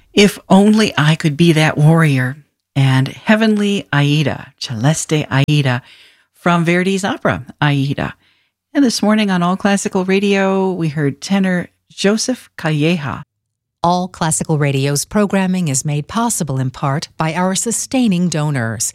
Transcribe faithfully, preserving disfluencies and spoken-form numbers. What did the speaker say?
If Only I Could Be That Warrior, and Heavenly Aida, Celeste Aida, from Verdi's opera, Aida. And this morning on All Classical Radio, we heard tenor Joseph Calleja. All Classical Radio's programming is made possible in part by our sustaining donors.